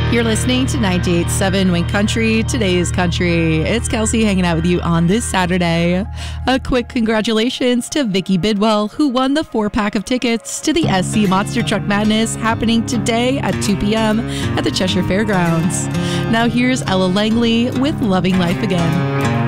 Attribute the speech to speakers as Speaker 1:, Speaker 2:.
Speaker 1: You're listening to 98.7 Wink Country, today's country. It's Kelsey hanging out with you on this Saturday. A quick congratulations to Vicky Bidwell, who won the 4-pack of tickets to the SC Monster Truck Madness happening today at 2 p.m. at the Cheshire Fairgrounds. Now here's Ella Langley with Loving Life Again.